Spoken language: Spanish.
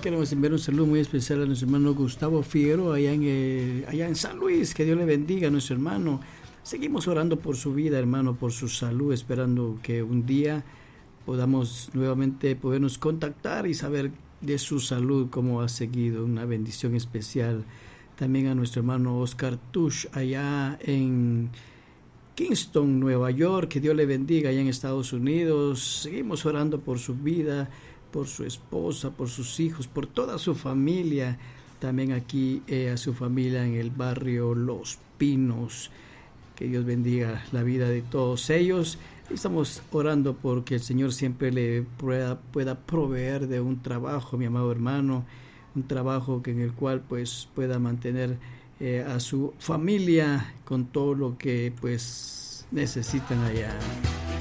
queremos enviar un saludo muy especial a nuestro hermano Gustavo Figueroa allá en San Luis. Que Dios le bendiga a nuestro hermano. Seguimos orando por su vida, hermano, por su salud, esperando que un día podamos nuevamente podernos contactar y saber de su salud, cómo ha seguido. Una bendición especial también a nuestro hermano Oscar Tush allá en Kingston, Nueva York. Que Dios le bendiga allá en Estados Unidos. Seguimos orando por su vida, por su esposa, por sus hijos, por toda su familia. También aquí a su familia en el barrio Los Pinos. Que Dios bendiga la vida de todos ellos. Estamos orando porque el Señor siempre le pueda proveer de un trabajo, mi amado hermano, un trabajo en el cual pues pueda mantener a su familia con todo lo que pues necesitan allá.